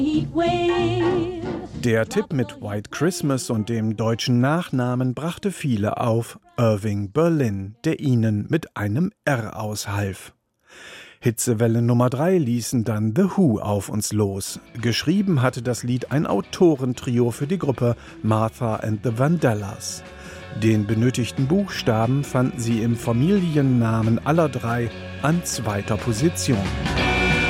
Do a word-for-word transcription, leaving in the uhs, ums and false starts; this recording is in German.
Der Tipp mit White Christmas und dem deutschen Nachnamen brachte viele auf Irving Berlin, der ihnen mit einem R aushalf. Hitzewelle Nummer drei ließen dann The Who auf uns los. Geschrieben hatte das Lied ein Autorentrio für die Gruppe Martha and the Vandellas. Den benötigten Buchstaben fanden sie im Familiennamen aller drei an zweiter Position.